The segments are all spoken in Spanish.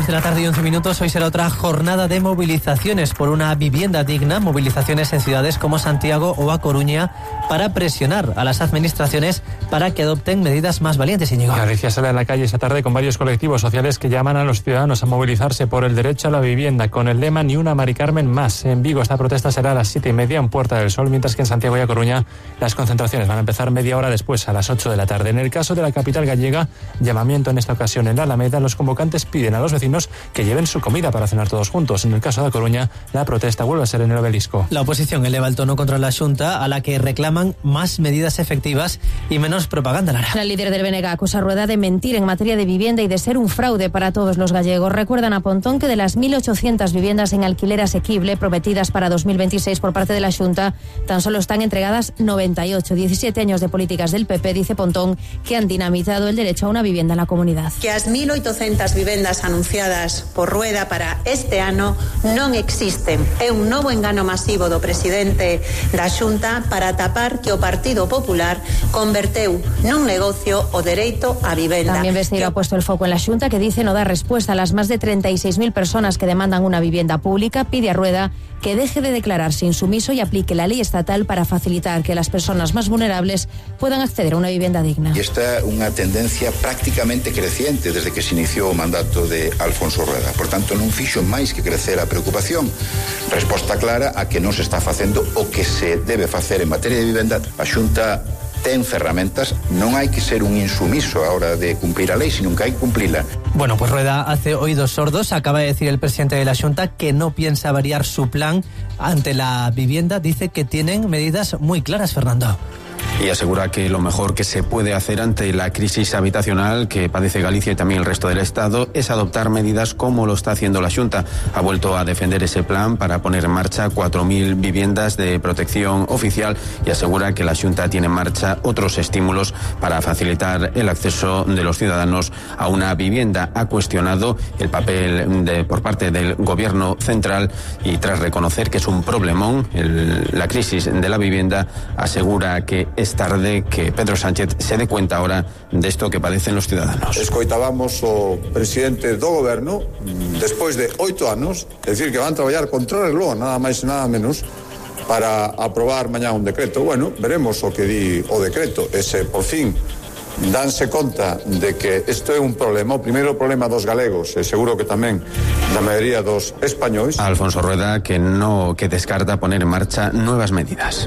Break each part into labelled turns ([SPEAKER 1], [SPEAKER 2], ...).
[SPEAKER 1] 2:11 Hoy será otra jornada de movilizaciones por una vivienda digna, movilizaciones en ciudades como Santiago o A Coruña para presionar a las administraciones para que adopten medidas más valientes. Íñigo.
[SPEAKER 2] Galicia sale a la calle esta tarde con varios colectivos sociales que llaman a los ciudadanos a movilizarse por el derecho a la vivienda con el lema Ni una Mari Carmen más. En Vigo esta protesta será a las 7:30 en Puerta del Sol, mientras que en Santiago y A Coruña las concentraciones van a empezar media hora después, a las 8 de la tarde. En el caso de la capital gallega, llamamiento en esta ocasión en la Alameda. Los convocantes piden a los vecinos que lleven su comida para cenar todos juntos. En el caso de A Coruña, la protesta vuelve a ser en el Obelisco.
[SPEAKER 1] La oposición eleva el tono contra la Xunta, a la que reclaman más medidas efectivas y menos propaganda.
[SPEAKER 3] La líder del BNG acusa a Rueda de mentir en materia de vivienda y de ser un fraude para todos los gallegos. Recuerdan a Pontón que de las 1.800 viviendas en alquiler asequible prometidas para 2026 por parte de la Xunta, tan solo están entregadas 98. 17 años de políticas del PP, dice Pontón, que han dinamitado el derecho a una vivienda en la comunidad.
[SPEAKER 4] Que as 1.800 vivendas anunciadas por Rueda para este ano non existen. É un novo engano masivo do presidente da Xunta para tapar que o Partido Popular converteu nun negocio o dereito a vivenda.
[SPEAKER 3] También Besteiro ha puesto el foco en la Xunta, que dice no dar respuesta a las más de 36.000 personas que demandan una vivienda pública. Pide a Rueda que deje de declararse insumiso y aplique la ley estatal para facilitar que las personas más vulnerables puedan acceder a una vivienda digna.
[SPEAKER 5] Y esta es una tendencia prácticamente creciente desde que se inició o mandato de Alfonso Rueda. Por tanto, non fixo máis que crecer a preocupación. Resposta clara a que non se está facendo o que se debe facer en materia de vivenda. A Xunta ten ferramentas, non hai que ser un insumiso a hora de cumplir a lei, sino que hai que cumplila.
[SPEAKER 1] Bueno, pues Rueda hace oídos sordos. Acaba de decir el presidente de la Xunta que no piensa variar su plan ante la vivienda. Dice que tienen medidas muy claras, Fernando.
[SPEAKER 6] Y asegura que lo mejor que se puede hacer ante la crisis habitacional que padece Galicia y también el resto del Estado es adoptar medidas como lo está haciendo la Xunta. Ha vuelto a defender ese plan para poner en marcha 4.000 viviendas de protección oficial y asegura que la Xunta tiene en marcha otros estímulos para facilitar el acceso de los ciudadanos a una vivienda. Ha cuestionado el papel por parte del Gobierno central y tras reconocer que es un problemón la crisis de la vivienda, asegura que es tarde que Pedro Sánchez se dé cuenta ahora de esto que padecen los ciudadanos.
[SPEAKER 7] Escoitábamos o presidente do goberno despois de 8 anos decir que van traballar contra o reloj, nada máis e nada menos, para aprobar mañá un decreto. Bueno, veremos o que di o decreto. Ese, por fin, danse conta de que isto é un problema, o primeiro problema dos galegos e seguro que tamén da maioría dos españois.
[SPEAKER 6] Alfonso Rueda que descarta poner en marcha nuevas medidas.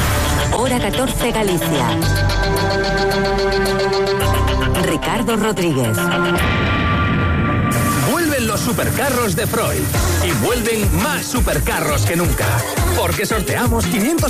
[SPEAKER 8] Hora 14 Galicia. Ricardo Rodríguez.
[SPEAKER 9] Vuelven los supercarros de Freud y vuelven más supercarros que nunca, porque sorteamos 500